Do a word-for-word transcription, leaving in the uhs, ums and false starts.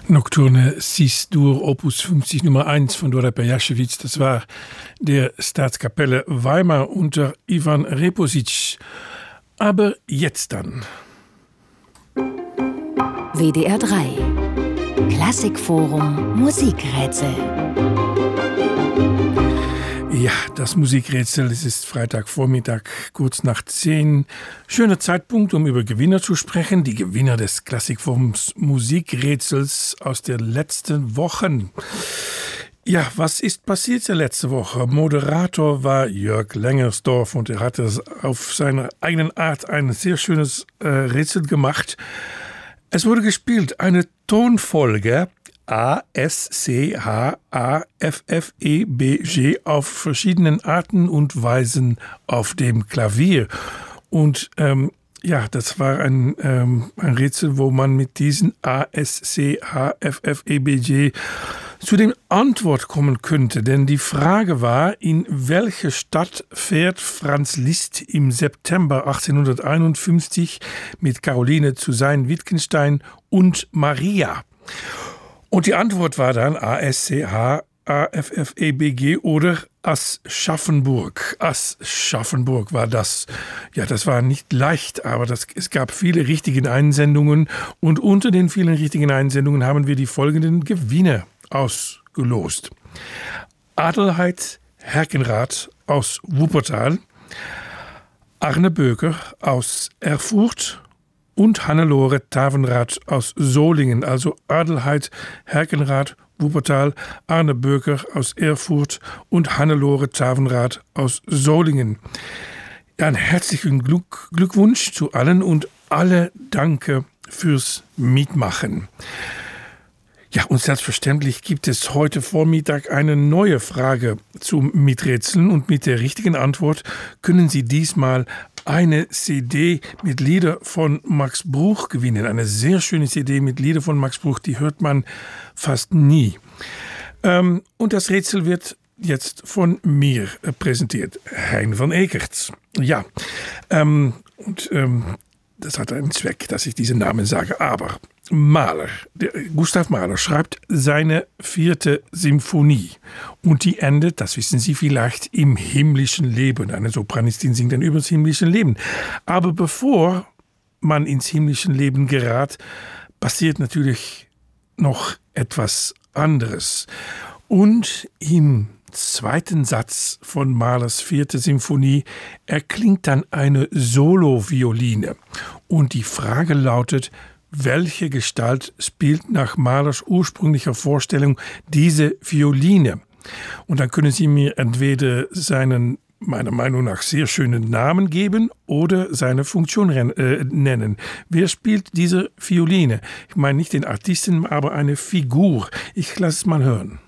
Nocturne Cis-Dur, Opus fünfzig Nummer eins von Dora Perjašević. Das war der Staatskapelle Weimar unter Ivan Reposic. Aber jetzt dann. W D R drei Klassikforum Musikrätsel. Ja, das Musikrätsel, es ist Freitagvormittag, kurz nach zehn. Schöner Zeitpunkt, um über Gewinner zu sprechen. Die Gewinner des Klassikforums Musikrätsels aus der letzten Wochen. Ja, was ist passiert letzte Woche? Moderator war Jörg Lengersdorf und er hatte auf seine eigene Art ein sehr schönes äh, Rätsel gemacht. Es wurde gespielt, eine Tonfolge A, S, C, H, A, F, F, E, B, G auf verschiedenen Arten und Weisen auf dem Klavier. Und ähm, ja, das war ein, ähm, ein Rätsel, wo man mit diesen A, S, C, H, F, F, E, B, G zu dem Antwort kommen könnte. Denn die Frage war, in welche Stadt fährt Franz Liszt im September achtzehnhunderteinundfünfzig mit Caroline zu Sein-Wittgenstein und Maria? Und die Antwort war dann A, S, C, H, A, F, F, E, B, G oder Aschaffenburg. Aschaffenburg war das. Ja, das war nicht leicht, aber das, es gab viele richtige Einsendungen. Und unter den vielen richtigen Einsendungen haben wir die folgenden Gewinner ausgelost. Adelheid Herkenrath aus Wuppertal, Arne Böker aus Erfurt und Hannelore Tavenrath aus Solingen, also Adelheid Herkenrath, Wuppertal, Arne Böker aus Erfurt und Hannelore Tavenrath aus Solingen. Ja, einen herzlichen Glück, Glückwunsch zu allen und alle danke fürs Mitmachen. Ja, und selbstverständlich gibt es heute Vormittag eine neue Frage zum Miträtseln und mit der richtigen Antwort können Sie diesmal eine C D mit Lieder von Max Bruch gewinnen. Eine sehr schöne C D mit Lieder von Max Bruch, die hört man fast nie. Ähm, und das Rätsel wird jetzt von mir äh, präsentiert. Hein van Eekert. Ja, ähm, und ähm, das hat einen Zweck, dass ich diesen Namen sage. Aber Mahler, der Gustav Mahler, schreibt seine vierte Symphonie. Und die endet, das wissen Sie vielleicht, im himmlischen Leben. Eine Sopranistin singt dann über das himmlische Leben. Aber bevor man ins himmlische Leben gerät, passiert natürlich noch etwas anderes. Und im zweiten Satz von Mahlers vierte Symphonie erklingt dann eine Solo-Violine. Und die Frage lautet, welche Gestalt spielt nach Mahlers ursprünglicher Vorstellung diese Violine? Und dann können Sie mir entweder seinen, meiner Meinung nach, sehr schönen Namen geben oder seine Funktion äh, nennen. Wer spielt diese Violine? Ich meine nicht den Artisten, aber eine Figur. Ich lasse es mal hören.